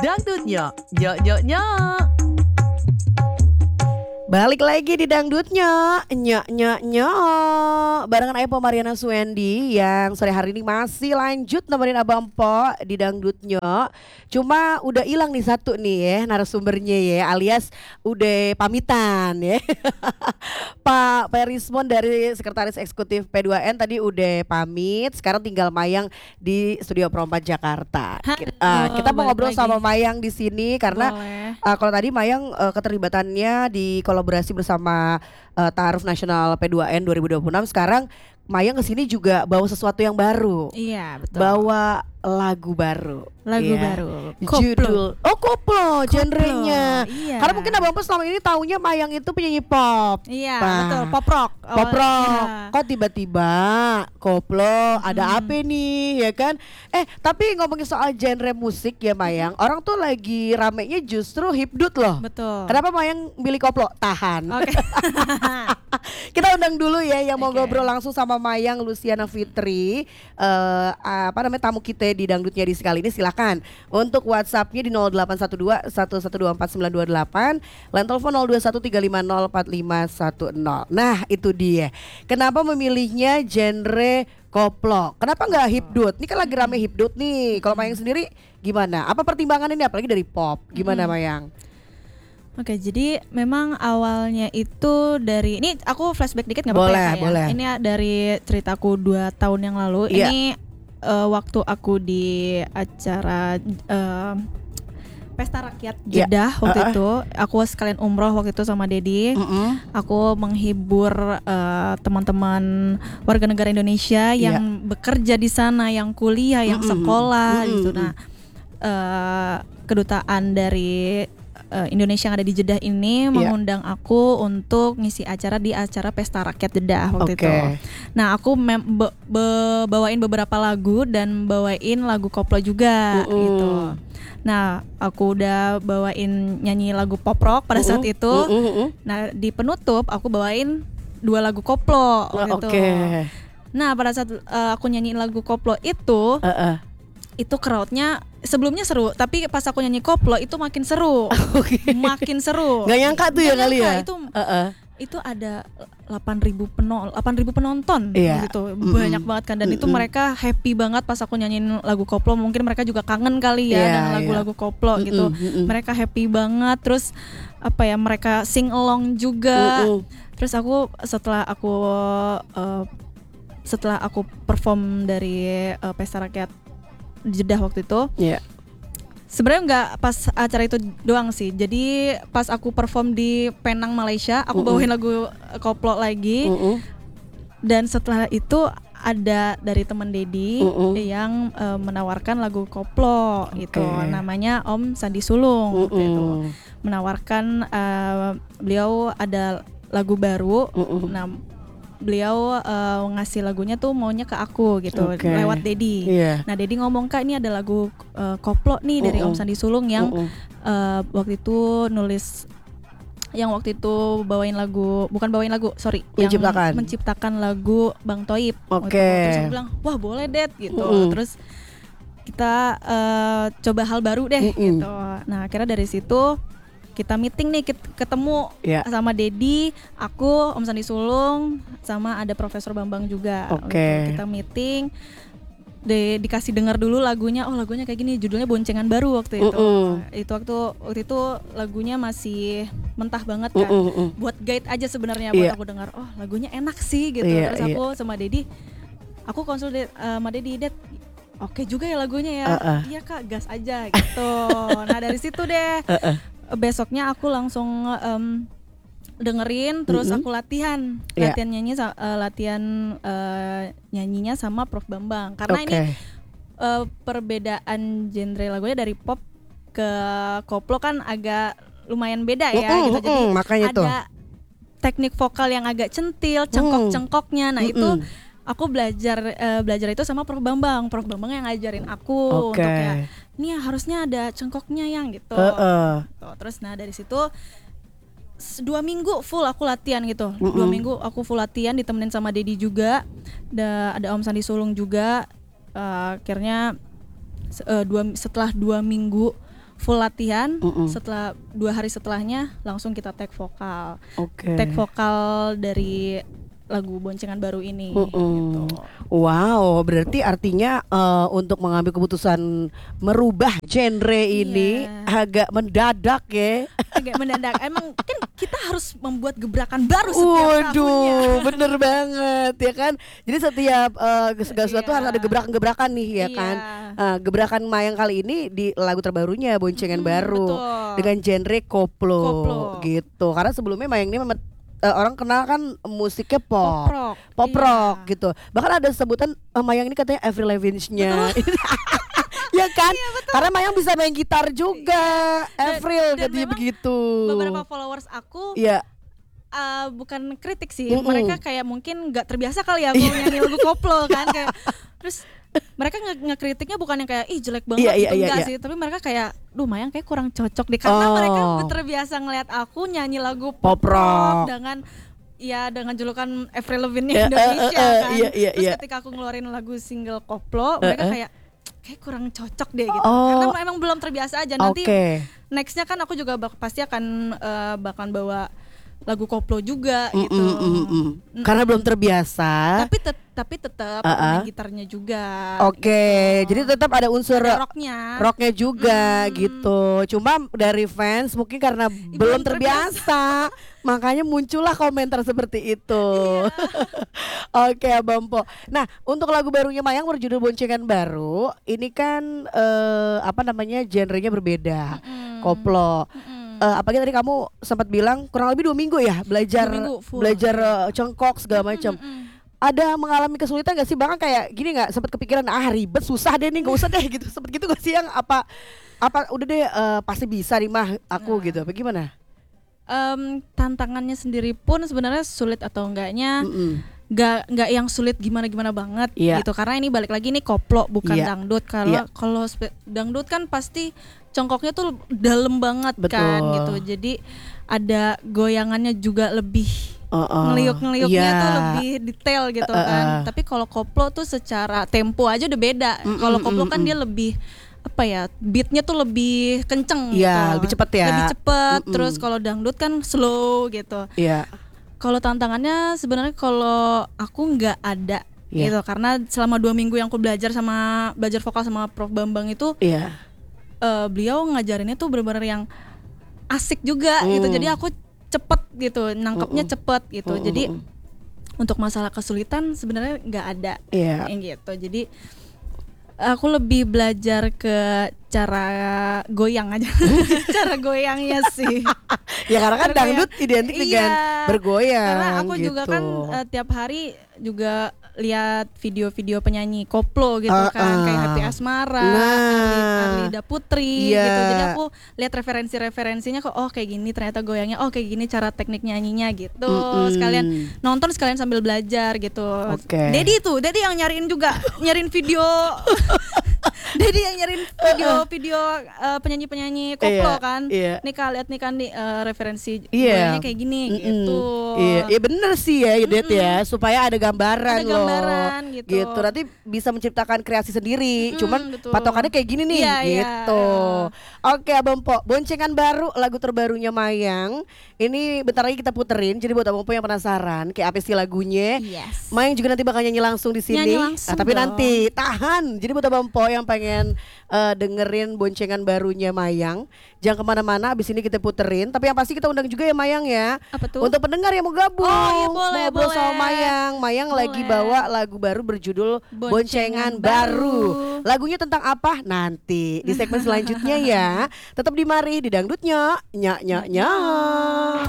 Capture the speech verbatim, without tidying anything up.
Dangdutnya, nyok nyok nyok. Balik lagi di Dangdutnya, nyok nyok nyok. Barengan Epo Mariana Suendi yang sore hari ini masih lanjut nemenin Abang Po di Dangdutnya. Cuma udah hilang nih satu nih ya narasumbernya ya, alias udah pamitan ya. Pak Perismon dari Sekretaris Eksekutif P dua N tadi udah pamit, sekarang tinggal Mayang di Studio Pro empat Jakarta. Uh, kita mau ngobrol lagi sama Mayang di sini karena uh, kalau tadi Mayang uh, keterlibatannya di kolaborasi bersama uh, Taaruf Nasional P dua N dua ribu dua puluh enam, sekarang Mayang kesini juga bawa sesuatu yang baru. Iya betul. Bawa lagu baru. Lagu ya. baru. Judul. Oh koplo, genrenya. Iya. Karena mungkin Abang Po selama ini taunya Mayang itu penyanyi pop. Iya nah, betul. Pop rock. Pop rock. Iya. Kok tiba-tiba koplo ada Hmm. apa nih ya kan? Eh tapi ngomongin soal genre musik ya Mayang, orang tuh lagi ramenya justru hipdut loh. Betul. Kenapa Mayang milih koplo? Tahan. Oke. Kita undang dulu ya yang mau Oke. ngobrol langsung sama Mayang Luciana Fitri, uh, apa namanya tamu kita di Dangdutnya di sekali ini. Silakan untuk WhatsAppnya di nol delapan satu dua satu satu dua empat sembilan dua delapan, line telepon nol dua satu tiga lima nol empat lima satu nol. Nah itu dia, kenapa memilihnya genre koplo? Kenapa nggak hipdut? Ini kan lagi rame hipdut nih. Kalau Mayang sendiri gimana? Apa pertimbangan ini apalagi dari pop? Gimana Hmm. Mayang? Oke, jadi memang awalnya itu dari ini aku flashback dikit nggak apa-apa Boleh, ya, Kak, ya? boleh. Ini dari ceritaku dua tahun yang lalu. Iya. Ini uh, waktu aku di acara uh, Pesta Rakyat Iya. Jeddah waktu Uh-uh. itu, aku sekalian umroh waktu itu sama Dedi. Mm-mm. Aku menghibur uh, teman-teman warga negara Indonesia yang bekerja di sana, yang kuliah, yang Mm-mm. sekolah Mm-mm. gitu. Nah, uh, kedutaan dari uh, Indonesia yang ada di Jeddah ini mengundang aku untuk ngisi acara di acara Pesta Rakyat Jeddah waktu Oke. itu. Nah, aku mem- be- be- bawain beberapa lagu dan bawain lagu koplo juga Mm-mm. gitu. Nah, aku udah bawain nyanyi lagu pop rock pada saat Mm-mm. itu. Mm-mm. Nah, di penutup aku bawain dua lagu koplo Oh, gitu. Oke. Nah, pada saat uh, aku nyanyiin lagu koplo itu, Uh-uh. itu crowdnya sebelumnya seru, tapi pas aku nyanyi koplo itu makin seru. Oke. Makin seru. Gak nyangka tuh ya Nggak kali nyangka, ya. Itu Uh-uh. itu ada delapan ribu penonton, delapan ribu penonton Iya. gitu. Mm-mm. Banyak banget kan, dan itu Mm-mm. mereka happy banget pas aku nyanyiin lagu koplo. Mungkin mereka juga kangen kali ya Iya, dengan lagu-lagu koplo Mm-mm, gitu. mm-mm. Mereka happy banget, terus apa ya, mereka sing along juga. Mm-mm. Terus aku setelah aku uh, setelah aku perform dari uh, Pesta Rakyat Jeddah waktu itu, Iya. sebenarnya nggak pas acara itu doang sih. Jadi pas aku perform di Penang Malaysia, aku Mm-mm. bawain lagu uh, koplo lagi. Mm-mm. Dan setelah itu ada dari teman Dedi Mm-mm. yang uh, menawarkan lagu koplo gitu. Oke. Namanya Om Sandi Sulung waktu itu. Mm-mm. Menawarkan uh, beliau ada lagu baru. Mm-mm. Nah, beliau uh, ngasih lagunya tuh maunya ke aku gitu, Oke. lewat Dedi. Iya. Nah, Dedi ngomong, "Kak, ini ada lagu uh, koplo nih dari Mm-mm. Om Sandi Sulung yang Mm-mm. uh, waktu itu nulis, yang waktu itu bawain lagu, bukan bawain lagu, sorry, Menciptakan. yang menciptakan lagu Bang Toib." Oke. Gitu. Terus aku bilang, "Wah, boleh Det," gitu. Mm-mm. Terus kita uh, coba hal baru deh Mm-mm. gitu. Nah, akhirnya dari situ kita meeting nih, kit- ketemu Iya. sama Dedi, aku, Om Sandi Sulung, sama ada Profesor Bambang juga. Oke. Gitu. Kita meeting, di, dikasih dengar dulu lagunya. Oh, lagunya kayak gini, judulnya Boncengan Baru waktu itu. Mm-mm. Itu waktu waktu itu lagunya masih mentah banget kan. Mm-mm, mm-mm. Buat guide aja sebenarnya buat Iya. aku dengar. Oh, lagunya enak sih gitu. Iya, Terus iya. aku sama Dedi, aku konsul de- sama Dedi, Det, oke juga ya lagunya ya. Uh-uh. Iya Kak, gas aja gitu. Nah, dari situ deh. Uh-uh. Besoknya aku langsung em, dengerin, terus Mm-mm. aku latihan, Iya. latihan nyanyi, sa- eh, latihan eh, nyanyinya sama Prof Bambang. Karena Oke. ini eh, perbedaan genre lagunya dari pop ke koplo kan agak lumayan beda ya Mm-mm, gitu. Jadi mm-mm, makanya ada tuh. teknik vokal yang agak centil, cengkok-cengkoknya. Nah, itu Mm-mm. aku belajar eh, belajar itu sama Prof Bambang. Prof Bambang yang ngajarin aku Oke. untuk ya, nih harusnya ada cengkoknya yang gitu. Uh-uh. Tuh, terus nah dari situ s- dua minggu full aku latihan gitu. Mm-mm. Dua minggu aku full latihan ditemenin sama Dedi juga. Da, ada Om Sandi Sulung juga. Eh, akhirnya se- eh, dua setelah dua minggu full latihan. Mm-mm. Setelah dua hari setelahnya langsung kita take vokal. Oke. Take vokal dari lagu Boncengan Baru ini. Mm-mm. Gitu. Wow, berarti artinya uh, untuk mengambil keputusan merubah genre ini Iya. agak mendadak ya. Agak mendadak. Emang kan kita harus membuat gebrakan baru setiap tahunnya. Waduh, bener banget ya kan. Jadi setiap uh, segala sesuatu Iya. harus ada gebrakan-gebrakan nih ya Iya. kan. Uh, gebrakan Mayang kali ini di lagu terbarunya Boncengan Mm, Baru betul. dengan genre koplo, Koplo. gitu. Karena sebelumnya Mayang ini memang uh, orang kenal kan musiknya pop. Pop rock. Pop Iya. rock gitu. Bahkan ada sebutan uh, Mayang ini katanya Avril Lavigne-nya. Ya kan? Karena Mayang bisa main gitar juga. Dan- Avril dan katanya memang begitu. Beberapa followers aku Iya. uh, bukan kritik sih. Mm-mm. Mereka kayak mungkin nggak terbiasa kali ya aku nyanyi lagu koplo kan kayak terus mereka nge- ngekritiknya bukan yang kayak ih jelek banget Iya, iya, gitu iya, enggak iya. sih, tapi mereka kayak duh Mayang kayak kurang cocok deh karena Oh. mereka udah terbiasa ngeliat aku nyanyi lagu Pop pop, rock. rock dengan ya dengan julukan Avril Lavigne Ya, eh, Indonesia eh, eh, kan. iya, iya, Terus iya. ketika aku ngeluarin lagu single koplo, mereka Eh, eh. kayak kayak kurang cocok deh gitu. Oh. Karena emang belum terbiasa aja. Nanti Oke. nextnya kan aku juga bak- pasti akan eh, bahkan bawa lagu koplo juga Mm, gitu. mm, mm, mm. Mm-mm. Karena belum terbiasa. Tapi tet- tapi tetap Uh-uh. main gitarnya juga. Oke, gitu. jadi tetap ada unsur ada rocknya. rocknya juga Mm. gitu. Cuma dari fans mungkin karena belum terbiasa, makanya muncullah komentar seperti itu. Oke, Abang Po. Nah, untuk lagu barunya Mayang berjudul Boncengan Baru, ini kan eh, apa namanya genrenya berbeda, Mm-mm. koplo. Mm-mm. Eh, apalagi tadi kamu sempat bilang kurang lebih dua minggu ya belajar Dua minggu full. belajar eh, cengkok segala macam. Mm-mm. Ada mengalami kesulitan gak sih, bahkan kayak gini nggak sempat kepikiran ah ribet susah deh nih nggak usah deh gitu, sempet gitu gak sih yang apa apa udah deh eh, pasti bisa nih mah aku Nah. gitu apa gimana? Em, tantangannya sendiri pun sebenarnya sulit atau enggaknya Mm-mm. nggak nggak yang sulit gimana gimana banget Iya. gitu karena ini balik lagi nih koplo bukan Iya. dangdut. Kalau Iya. kalau spe- dangdut kan pasti congkoknya tuh dalam banget Betul. kan gitu, jadi ada goyangannya juga lebih Oh, oh. ngeliuk-ngeliuknya Iya. tuh lebih detail gitu Uh, uh, kan. uh. Tapi kalau koplo tuh secara tempo aja udah beda. Mm, Kalau mm, koplo mm, kan mm. dia lebih apa ya, beatnya tuh lebih kenceng Iya, gitu. lebih cepet ya. Lebih cepet. Mm, mm. Terus kalau dangdut kan slow gitu. Iya. Kalau tantangannya sebenarnya kalau aku nggak ada Iya. gitu, karena selama dua minggu yang aku belajar sama belajar vokal sama Prof Bambang itu Iya. eh, beliau ngajarinnya tuh benar-benar yang asik juga gitu. Mm. Jadi aku cepet gitu, nangkepnya Mm-mm. cepet gitu. Mm-mm. Jadi untuk masalah kesulitan sebenarnya nggak ada Iya. yang gitu. Jadi aku lebih belajar ke cara goyang aja, cara goyangnya sih. Ya karena kan Bergoyang. dangdut identik dengan Iya. bergoyang. Karena aku gitu. juga kan eh, tiap hari juga lihat video-video penyanyi koplo gitu Uh, kan, uh. kayak Happy Asmara, Nah. Arli, Arlida Putri Iya. gitu. Jadi aku lihat referensi-referensinya kok, oh kayak gini ternyata goyangnya, oh kayak gini cara teknik nyanyinya gitu. Mm-mm. Sekalian nonton sekalian sambil belajar gitu. Oke. Dedi tuh, Dedi yang nyariin juga, nyariin video. Dedi yang nyariin video-video eh, penyanyi-penyanyi koplo Iya, kan. iya. Nih kak lihat nih kan nih eh, referensi Iya. goyangnya kayak gini Mm-mm. gitu. Iya, iya bener sih ya, Det ya, supaya ada gambaran Ada loh. gambaran gitu. Gitu, nanti bisa menciptakan kreasi sendiri. Mm-mm, Cuman betul. patokannya kayak gini nih, Iya, iya. gitu. Oke, Abang Po, Boncengan Baru, lagu terbarunya Mayang. Ini bentar lagi kita puterin. Jadi buat Abang Po yang penasaran, kayak apa sih lagunya? Yes. Mayang juga nanti bakal nyanyi langsung di sini. Nyanyi langsung Nah, tapi dong. nanti tahan. Jadi buat Abang Po yang pengen eh, dengerin Boncengan Barunya Mayang, jangan kemana-mana. Abis ini kita puterin. Tapi yang pasti kita undang juga ya Mayang ya. Apa tuh? Untuk pendengar yang mau gabung, Oh, iya, boleh, mau ngobrol boleh. sama Mayang. Mayang lagi Boleh. bawa lagu baru berjudul Boncengan, Boncengan Baru. Baru. Lagunya tentang apa? Nanti di segmen selanjutnya ya. Tetap di Mari di Dangdutnya. Nyak nyak nyak.